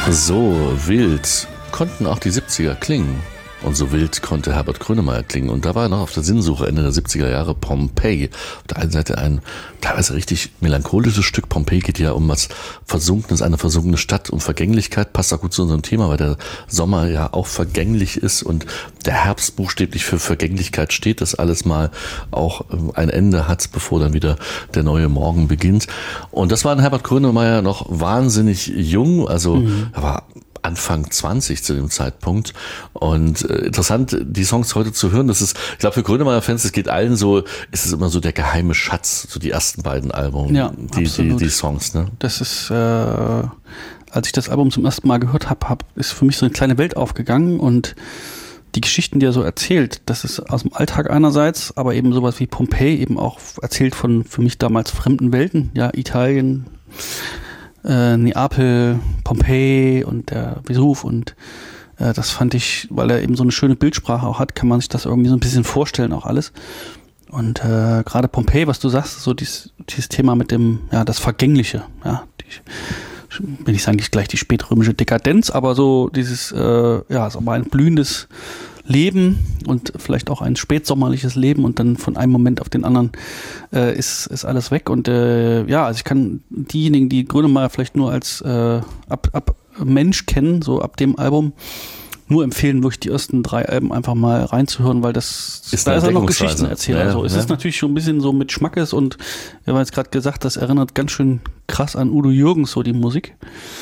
So wild konnten auch die 70er klingen. Und so wild konnte Herbert Grönemeyer klingen. Und da war er noch auf der Sinnsuche Ende der 70er Jahre Pompeii. Auf der einen Seite ein teilweise richtig melancholisches Stück. Pompeii geht ja um was Versunkenes, eine versunkene Stadt, um Vergänglichkeit. Passt auch gut zu unserem Thema, weil der Sommer ja auch vergänglich ist und der Herbst buchstäblich für Vergänglichkeit steht, dass alles mal auch ein Ende hat, bevor dann wieder der neue Morgen beginnt. Und das war ein Herbert Grönemeyer noch wahnsinnig jung, also er war Anfang 20 zu dem Zeitpunkt. Und interessant, die Songs heute zu hören, das ist, ich glaube, für Grönemeyer-Fans, es geht allen so, ist es immer so der geheime Schatz, so die ersten beiden Alben, ja, die Songs. Ne? Das ist, als ich das Album zum ersten Mal gehört habe, ist für mich so eine kleine Welt aufgegangen und die Geschichten, die er so erzählt, das ist aus dem Alltag einerseits, aber eben sowas wie Pompeii, eben auch erzählt von für mich damals fremden Welten, ja, Italien, Neapel, Pompeii und der Vesuv und das fand ich, weil er eben so eine schöne Bildsprache auch hat, kann man sich das irgendwie so ein bisschen vorstellen, auch alles. Und gerade Pompeii, was du sagst, so dieses Thema mit dem, ja, das Vergängliche, ja, will ich sagen, nicht gleich die spätrömische Dekadenz, aber so dieses, ja, ist aber ein blühendes Leben und vielleicht auch ein spätsommerliches Leben und dann von einem Moment auf den anderen ist alles weg und ja, also ich kann diejenigen, die Grönemeyer vielleicht nur als ab Mensch kennen, so ab dem Album, nur empfehlen, wirklich die ersten 3 Alben einfach mal reinzuhören, weil da ist er noch Geschichten erzählt. Ja, also es ist natürlich schon ein bisschen so mit Schmackes und wir haben jetzt gerade gesagt, das erinnert ganz schön krass an Udo Jürgens, so die Musik.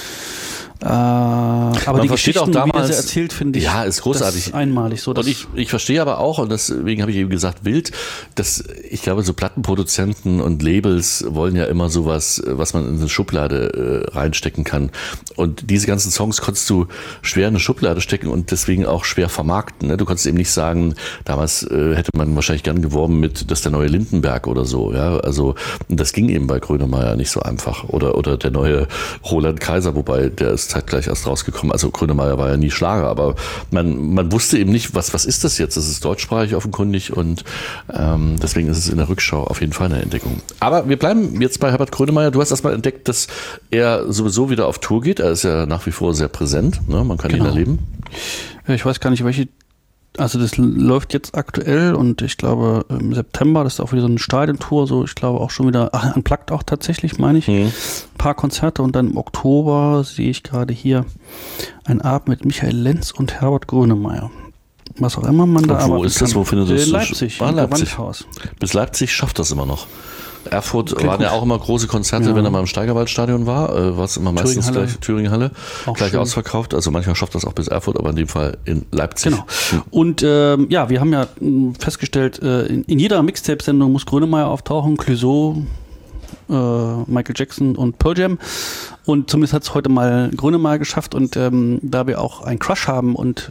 Aber die Geschichten, auch damals, wie er sie erzählt, finde ich, ja, ist großartig. Das ist einmalig. So, und ich verstehe aber auch, und deswegen habe ich eben gesagt, wild, dass ich glaube, so Plattenproduzenten und Labels wollen ja immer sowas, was man in eine Schublade reinstecken kann. Und diese ganzen Songs konntest du schwer in eine Schublade stecken und deswegen auch schwer vermarkten. Ne? Du konntest eben nicht sagen, damals hätte man wahrscheinlich gern geworben mit, das ist der neue Lindenberg oder so. Ja, also das ging eben bei Grönemeyer nicht so einfach. Oder der neue Roland Kaiser, wobei der ist zeitgleich erst rausgekommen. Also Grönemeyer war ja nie Schlager, aber man wusste eben nicht, was ist das jetzt? Das ist deutschsprachig offenkundig und deswegen ist es in der Rückschau auf jeden Fall eine Entdeckung. Aber wir bleiben jetzt bei Herbert Grönemeyer. Du hast erstmal entdeckt, dass er sowieso wieder auf Tour geht. Er ist ja nach wie vor sehr präsent. Ne? Man kann ihn erleben. Ich weiß gar nicht, welche. Also das läuft jetzt aktuell und ich glaube im September, das ist auch wieder so eine Stadiontour, so ich glaube auch schon wieder, unplugged auch tatsächlich, meine ich, ein paar Konzerte und dann im Oktober sehe ich gerade hier einen Abend mit Michael Lenz und Herbert Grönemeyer. Was auch immer man da arbeitet. Wo ist das? Wo findet das? In Leipzig, im Gewandhaus. Bis Leipzig schafft das immer noch. Erfurt waren ja auch immer große Konzerte, wenn er mal im Steigerwaldstadion war, war es immer meistens gleich Thüringenhalle, gleich schön ausverkauft. Also manchmal schafft das auch bis Erfurt, aber in dem Fall in Leipzig. Genau. Und ja, wir haben ja festgestellt, in jeder Mixtape-Sendung muss Grönemeyer auftauchen, Clouseau, Michael Jackson und Pearl Jam. Und zumindest hat es heute mal Grönemeyer geschafft. Und da wir auch einen Crush haben und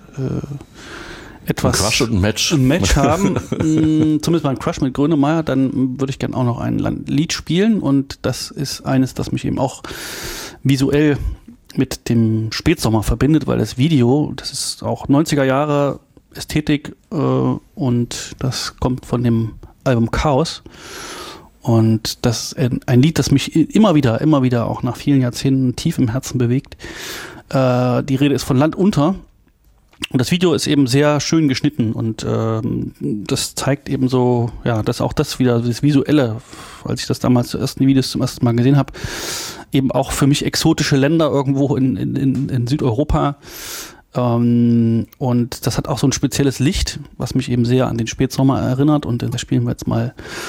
etwas ein Crush und ein Match haben, zumindest mal ein Crush mit Grönemeyer, dann würde ich gerne auch noch ein Lied spielen und das ist eines, das mich eben auch visuell mit dem Spätsommer verbindet, weil das Video, das ist auch 90er Jahre Ästhetik und das kommt von dem Album Chaos und das ist ein Lied, das mich immer wieder auch nach vielen Jahrzehnten tief im Herzen bewegt. Die Rede ist von Land unter. Und das Video ist eben sehr schön geschnitten und das zeigt eben so, ja, dass auch das wieder, das Visuelle, als ich das damals zum ersten Mal gesehen habe, eben auch für mich exotische Länder irgendwo in Südeuropa. Und das hat auch so ein spezielles Licht, was mich eben sehr an den Spätsommer erinnert und das spielen wir jetzt mal